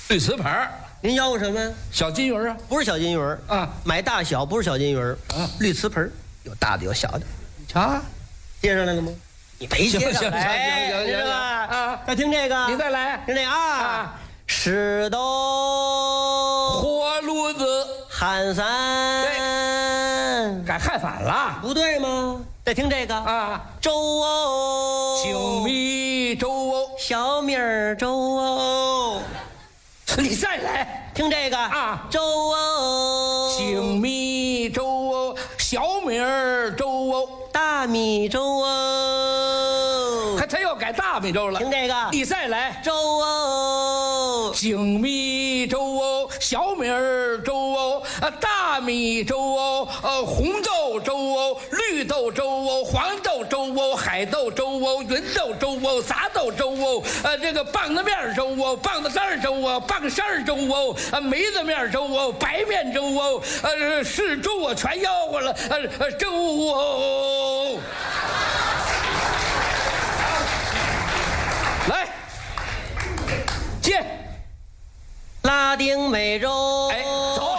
绿瓷盘。 您吆喝什么？ 小金鱼啊？ 不是小金鱼啊， 买大小不是小金鱼啊，绿瓷盆有大的有小的。 瞧啊， 接上来了吗？你没接上来， 行是吧？ 啊， 再听这个， 你再来， 听这个啊，石头火炉子汉三， 对，改汉反了， 不对吗？再听这个啊， 粥哦， 精米粥哦， 小米儿粥哦。 你再来， 听这个啊， 粥哦， 精米粥哦，小米儿粥哦， 大米粥哦。 他又改大米粥了。 听这个， 你再来， 粥哦， 精米粥哦，小米儿粥哦，大米粥哦，红豆粥哦，绿豆粥哦，黄豆粥哦，海豆粥哦，芸豆粥哦，杂豆粥哦，这个棒子面粥哦，棒子干粥哦，棒扇粥哦，梅子面粥哦，白面粥哦，是粥我全吆喝了，粥哦。来，接拉丁美洲。 哎，走。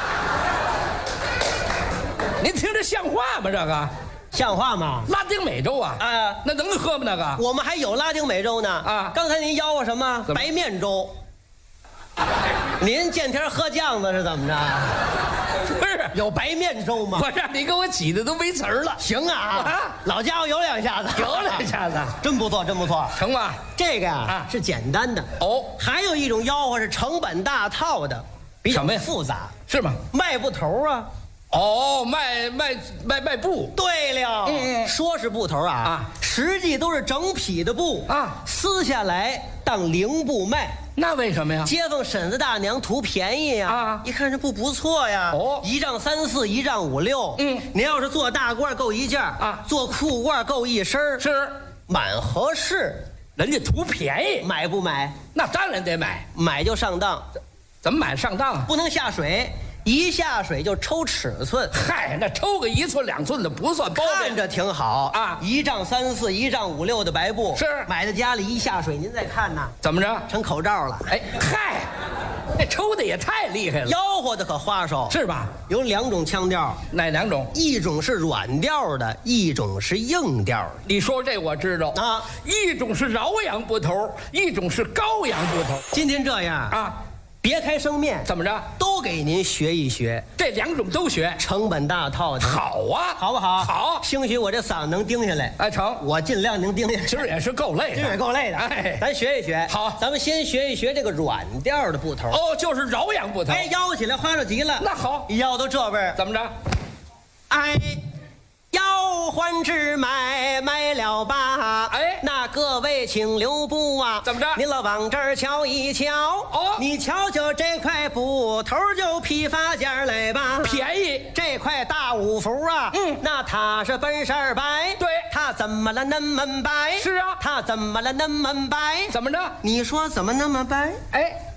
您听着像话吗？这个像话吗？ 拉丁美洲啊，那能喝吗？那个我们还有拉丁美洲呢。 啊， 刚才您吆喝什么？白面粥。您见天喝酱子是怎么着？ 不是有白面粥吗？ 我让你给我起的都没词儿了。 行啊，老家伙有两下子， 有两下子， 真不错，真不错， 成吗？ 这个呀是简单的哦， 还有一种吆喝是成本大套的，比较复杂， 是吗？ 卖布头啊。 哦，卖布。 对了，说是布头啊，实际都是整匹的布啊，撕下来当零布卖。 那为什么呀？ 街坊婶子大娘图便宜呀！啊，一看这布不错呀，哦，1丈3、4，1丈5、6。您要是做大褂够一件啊，做裤褂够一身， 是蛮合适。 人家图便宜， 买不买？ 那当然得买， 买就上当。 怎么买上当啊？ 不能下水。一下水就抽尺寸， 嗨，那抽个1寸2寸的不算包庇， 看着挺好啊。1丈3、4、1丈5、6的白布是买到家里一下水，您再看呐， 怎么着？ 成口罩了。 哎，嗨，这抽的也太厉害了， 吆喝的可花哨， 是吧？ 有2种腔调， 哪2种？ 一种是软调的，一种是硬调的。 你说这我知道啊，一种是饶阳布头，一种是高阳布头。 今天这样啊。别开生面， 怎么着？ 都给您学一学， 这2种都学， 成本大套的。 好啊， 好不好？ 好， 兴许我这嗓子能盯下来。 哎，成， 我尽量能盯下来。 今儿也是够累的， 今儿也够累的。哎，咱学一学。 好， 咱们先学一学这个软调的布头。 哦，就是饶阳布头。 哎，吆起来花哨极了。 那好， 要都这味儿， 怎么着？ 哎。要还只买了吧？哎，那各位请留步啊！ 怎么着？ 您老往这儿瞧一瞧哦，你瞧瞧这块布头就批发价来吧， 便宜。 这块大五福啊，那它是本色白， 对， 它怎么了那么白？ 是啊， 它怎么了那么白？ 怎么着？ 你说怎么那么白？ 哎。